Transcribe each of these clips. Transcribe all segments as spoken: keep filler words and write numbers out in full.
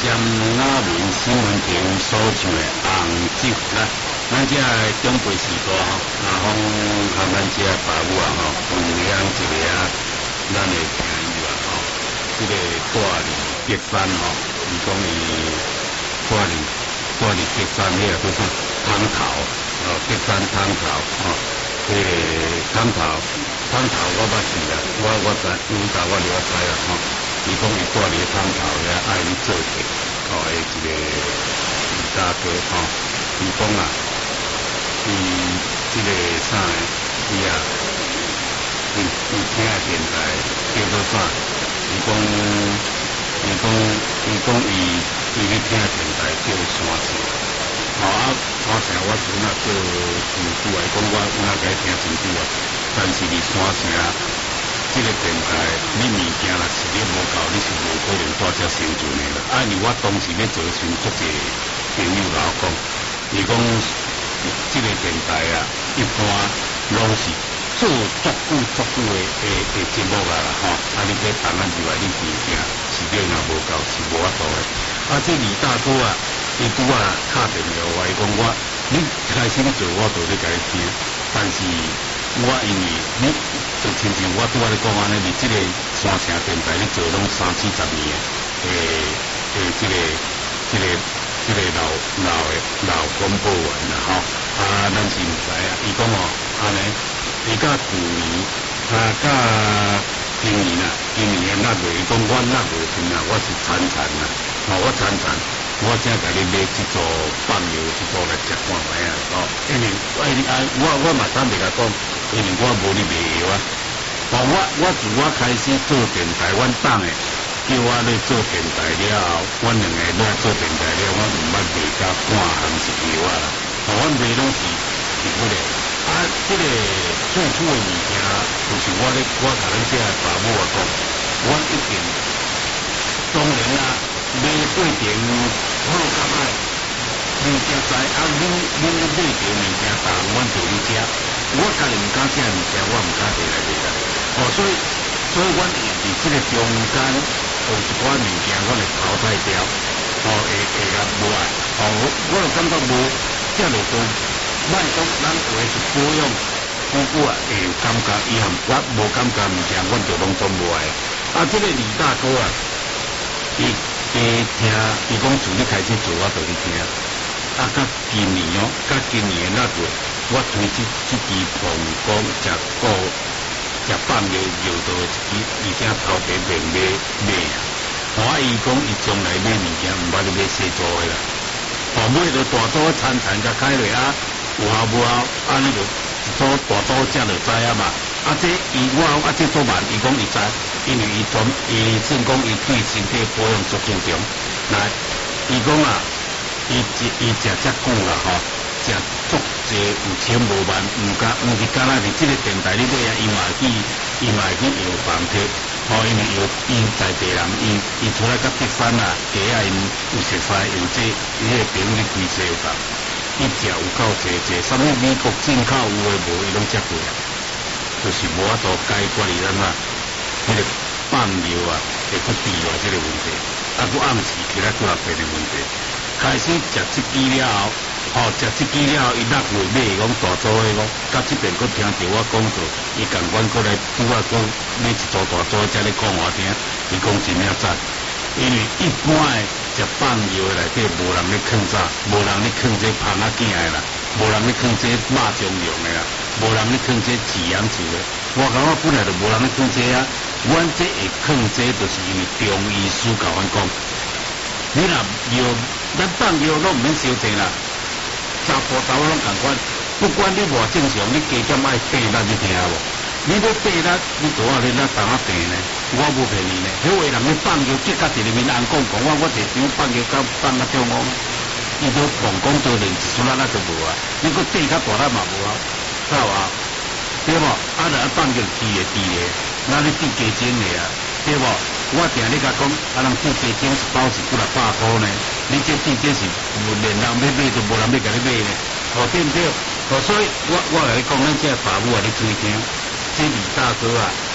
占雅文新闻亭所唱的红酒啦，咱这中辈时代吼，那方含咱这爸母啊吼，分享一个啊，咱的朋友啊吼，这个大理碧山吼，伊讲伊大理大理碧山迄个叫啥汤头哦，碧山汤头吼，迄个汤头汤头我捌去啊，我我知，有甲我了解啊吼。伊讲伊带哩汤头咧，爱去做客，哦，诶，一个李大哥吼，伊讲啊，伊即个啥呢？伊啊，伊伊听诶电台叫做啥？伊讲，伊讲，伊讲伊伊咧听电台叫山城，哦啊，山城我阵啊做真久啊，伊讲我我哪该听真久啊，但是伫山城。这个电台，你物件若是你无够，你是无可能带遮生存的啦。啊，因为我当时咧做时，足侪朋友老讲，伊讲这个电台啊，一般拢是做足久足久的的的节目啊啦，吼。啊，你这档案入来，你物件是了若无够，是无法度的。啊，这李大哥啊，伊拄啊敲电话我，伊讲我，你开始咧做，我就咧甲你听，但是。我因为你就亲像我拄仔咧讲安尼，你即个山城电台咧做拢三四十年诶诶，即个即个即个老老诶老广播员啦吼，啊，咱是毋知啊。伊讲哦，安尼，伊甲旧年啊，甲今年啊，今年诶纳月，伊讲我纳月份啊，我是惨惨啦，吼，我惨惨。我正甲你买一组放油一组来食看卖啊！哦，因为哎啊，我我嘛坦白甲讲，因为我无你卖油啊。哦，我我自我开始做电台，阮党诶叫我咧做电台了后，阮两个咧做电台了，我毋捌卖甲半行一油啊啦。哦，阮卖拢是是不咧。啊，即、这个做厝诶物件，就是我咧我甲咱遮爸母啊讲，我一定当然啦。卖过程好甲歹，物件在啊，恁恁咧买着物件重，阮就去食。我家己毋敢食物件，我毋敢摕来卖啦。哦，所以所以阮会伫即个中间有一寡物件，阮会淘汰掉。哦，会会甲无爱。哦，我我就感觉无遮落去，莫讲咱有诶是保养，久久啊会有感觉，伊含我无感觉物件，阮就拢总无爱。啊，即、这个李大哥啊，伊。加听，伊讲自你开始做，我就去听。啊，甲今年哦，甲今年那个，我推即即支澎江食股食放药药到一支，而且头家卖买买啊。我伊讲伊将来买物件，毋捌你买小组的啦。哦，买着大组参参甲开落啊，有效无效？安尼就一组大组才就知啊嘛。啊，这伊我啊这做慢，伊讲伊知。因为伊专，伊算讲伊对身体保养足注重。来，伊讲啊，伊食伊食遮久啦吼，食足济有千无万，毋敢毋是敢若伫即个电台里底啊，伊嘛去，伊嘛去药房摕，吼，因为药因在地人，伊伊出来甲碧山啊，家啊因有熟悉用这，伊迄个朋友开车有共，伊食有够济济，啥物美国进口有诶无，伊拢食过啊，就是无法度解决伊咱啊。迄个放尿啊，会去治疗即个问题，啊，佮暗时其他佮也别的问题。开始食即支了后，哦，食即支了后，伊六月买讲大组的讲，到即边佮听着我讲做，伊共阮过来拄啊讲买一组大组，才咧讲我听，伊讲真正赞。因为一般的食放尿的内底无人咧囥啥，无人咧囥这芳仔囝的啦，无人咧囥这肉中用的啦，无人咧囥这饲养猪的。我感觉本来就无人咧囥这啊，阮这会囥这，就是因为中医师甲阮讲，你若药，咱放药拢毋免烧济啦，查甫查某拢共款，不管你偌正常，你加减爱八力你听无？你要八力，你拄啊咧那当啊病呢？我无骗你呢，迄位人咧放药，结果伫里面人讲讲我，我一场放药到放啊中午，伊都讲讲都连一撮仔仔都无啊，你搁底较大粒嘛无啊，知无？对无？啊，若放药治诶治诶，那你治加精诶啊，对无？我定咧甲讲，啊人治加精一包是几若百箍呢？你这治这是连人要买都无人要甲你买呢，哦对毋对？哦，所以我我来讲，咱这爸母啊，你注意听，这李大哥啊，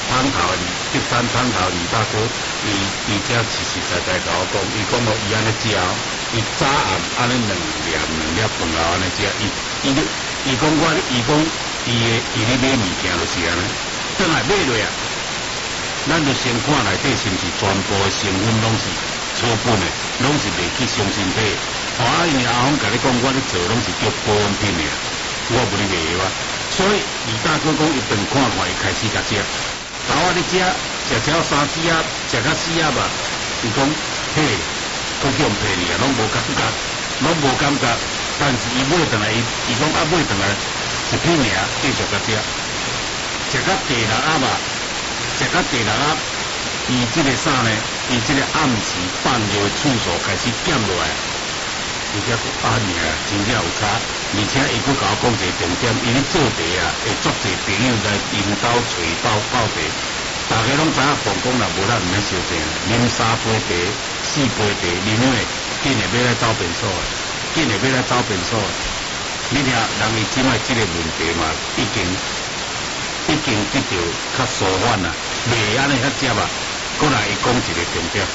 汤头的第三汤头李大哥，伊伊遮实实在在甲我讲，伊讲哦，伊安尼食哦，伊早暗安尼两粒两粒饭后安尼食，伊伊伊讲我，伊讲伊的伊咧买物件就是安尼，转来买落啊，咱就先看内底是毋是全部的成分拢是草本的，拢是袂去伤身体。哦，啊，因为阿峰甲你讲，我咧做拢是叫保养品的，我无咧卖哇。所以李大哥讲，一顿看看，伊开始甲食。头仔咧食，食超三四盒，食到四盒啊！伊讲，嘿，佫叫人骗你啊，拢无感觉，拢无感觉。但是伊买转来，伊伊讲啊买转来一片尔，继续甲食，食到第六盒啊，食到第六盒，伊即个啥呢？伊即个暗时放尿的次数开始减落来。伊才讲啊，尔真正有差，而且伊佫甲我讲一个重点，伊咧做茶啊，会足侪朋友来引导找到泡茶。大家拢知影奉公啦，无咱毋免烧茶，啉三杯茶、四杯茶，啉了紧会要来走便所的，紧会要来走便所的。你听，人伊即摆即个问题嘛，已经已经得到较舒缓啦，袂安尼遐接啊。过来伊讲一个重点，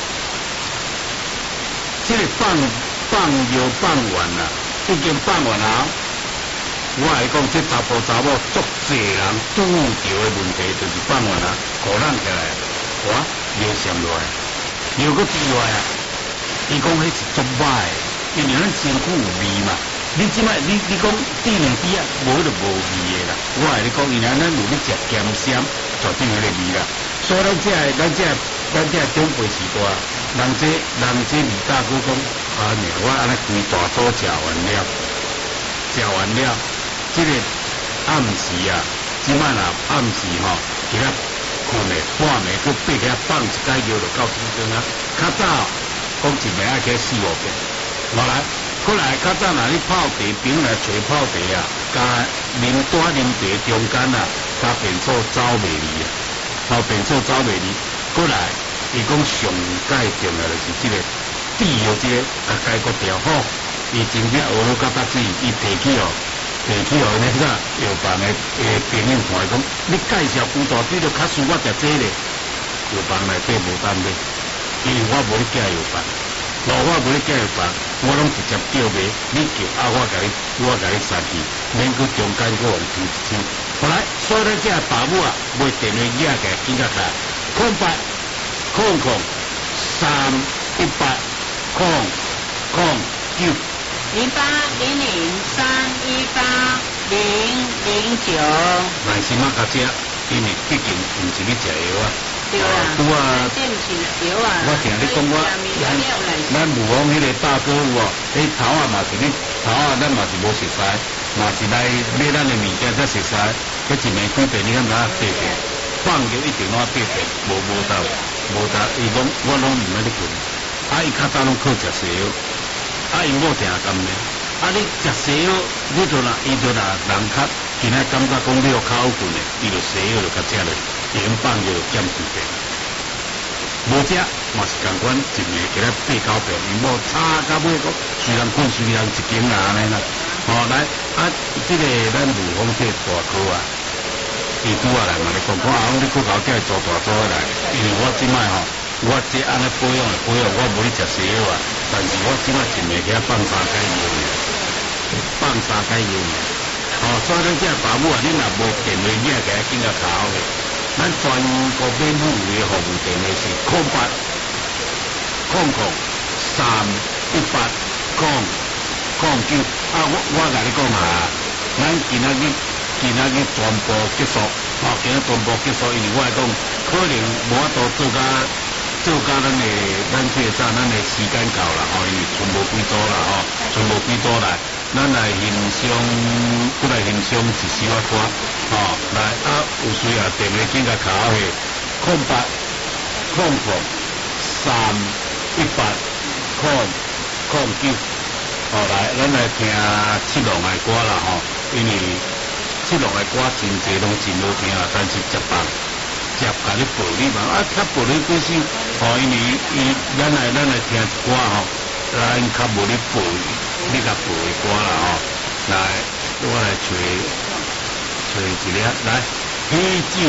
即个放。放药放完啦，已经放完后，我来讲，这查甫查某足侪人拄着的问题，就是放完啦，互咱起来，哇，药上落来，药搁滴落来啊！伊讲迄是足歹的，因为咱身躯有味嘛。你即摆你你讲滴两滴啊，无就无味的啦。我来你讲，因为咱有咧食咸鲜，绝对迄个味啦。所以咱这咱这咱这长辈时代，人这人这李大哥讲。啊！我安尼规大组食完了，食完了，即、这个暗时啊，即摆若暗时吼，起来困诶，半暝去爬起来放一解药就到天光啊。较早讲一暝爱起四五遍，无来，过来较早若你泡茶，朋友来找泡茶啊，加啉多啉茶中间啊，加便所走袂离啊，泡便所走袂离，过来，伊讲上界重要就是即、这个。滴药这个甲解决掉好，伊真正学好到达水，伊提起哦，提起哦，那个药房的诶朋友看伊讲，你介绍古大水就较输我食这个，药房内底无当买，因为我无咧寄药房，若我无咧寄药房，我拢直接叫卖，你叫啊我甲你，我甲你杀去，免去中间个往抽一抽。后来所以咱这爸母啊，买电话寄个紧甲卡，空八空空三一八。空空九零八零零三一八零零九。 来是马甲食，因为毕竟毋是咧食药啊。 对啊。拄啊。这毋是药啊。 我听你讲我，咱咱武王迄个大哥有哦，迄头啊嘛是咧，头啊咱嘛是无熟悉，嘛是来买咱的物件才熟悉。迄一暝几遍你敢知影对对？放药一定我对对，无无到无到，伊讲我拢毋爱咧困。啊！伊较早拢靠食西药，啊！因某定甘呢。啊！你食西药，你就若伊就若人较今仔感觉讲你有较好困的，伊就西药就较食咧，伊用放药就减几遍。无食嘛是共款，一暝起来八九遍，因某吵到尾个，虽然困，虽然一间啊安尼啦。哦，来啊！即、这个咱鲁峰这大哥啊，伊拄啊来嘛，你讲看啊，你去搞这做大做来，因为我即摆吼。我这安尼保养的保养，我无咧食西药啊，但是我即摆一暝起放三解药呢，放三解药呢。哦，所以咱这爸母啊，你若无电话寄给紧甲考的，咱全国免付的服务电话是空八空空三一八空空九。啊，我我甲你讲啊，咱今仔日今仔日全部结束，哦，今仔全部结束，因为我来讲，可能无法度做甲。做甲咱的咱这个啥，咱的时间到了吼，因为剩无几组啦吼，剩无几组来，咱来欣赏，过来欣赏一首啊歌，吼，来啊有需要电话紧甲卡下，空八空空三一八空空九，吼来，咱来听七龙的歌啦吼，因为七龙的歌真济拢真好听啊，但是接棒。接甲你报你嘛，啊，较报你几首，吼，因为伊咱来咱来听歌吼，咱较无咧报，你甲报的歌啦吼，来，我来找找一个来，喜酒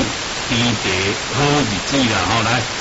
甜茶好日子啦，吼来。